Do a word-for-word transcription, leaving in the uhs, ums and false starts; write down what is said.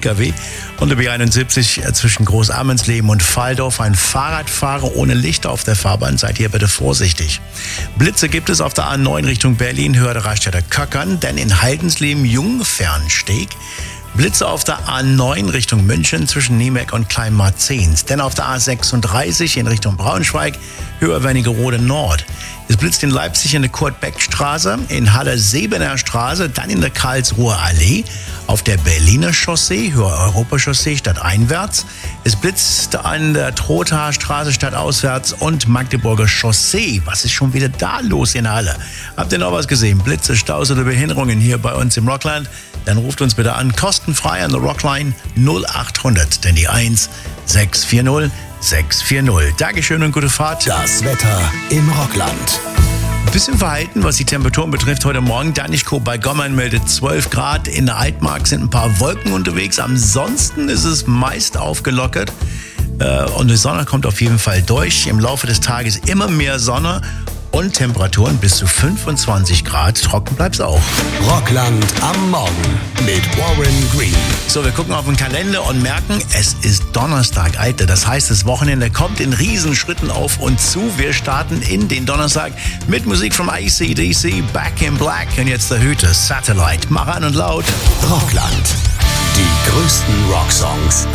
L K W. Und der B einundsiebzig zwischen Großarmensleben und Fahldorf. Ein Fahrradfahrer ohne Licht auf der Fahrbahn. Seid hier bitte vorsichtig. Blitze gibt es auf der A neun Richtung Berlin, Höhe der Raststätte Köckern. Denn in Haldensleben Jungfernsteg. Blitze auf der A neun Richtung München zwischen Niemeck und Kleinmarzens. Denn auf der A sechsunddreißig in Richtung Braunschweig, Höhe Wernigerode Nord. Es blitzt in Leipzig in der Kurt-Beck-Straße, in Halle-Sebener Straße, dann in der Karlsruher Allee, auf der Berliner Chaussee, Höhe Europachaussee stadteinwärts. Es blitzt an der Trothaer Straße stadtauswärts und Magdeburger Chaussee. Was ist schon wieder da los in Halle? Habt ihr noch was gesehen? Blitze, Staus oder Behinderungen hier bei uns im Rockland? Dann ruft uns bitte an, kostenfrei an der Rockline null achthundert, denn die eins sechs vier null sechs vier null. Dankeschön und gute Fahrt. Das Wetter im Rockland. Ein bisschen verhalten, was die Temperaturen betrifft heute Morgen. Danischko bei Gommern meldet zwölf Grad. In der Altmark sind ein paar Wolken unterwegs. Ansonsten ist es meist aufgelockert. Und die Sonne kommt auf jeden Fall durch. Im Laufe des Tages immer mehr Sonne und Temperaturen bis zu fünfundzwanzig Grad. Trocken bleibt's auch. Rockland am Morgen mit Warren Green. So, wir gucken auf den Kalender und merken, es ist Donnerstag, Alter. Das heißt, das Wochenende kommt in Riesenschritten auf uns zu. Wir starten in den Donnerstag mit Musik von A C D C, Back in Black. Und jetzt der Hüter, Satellite. Mach an und laut. Rockland. Die größten Rocksongs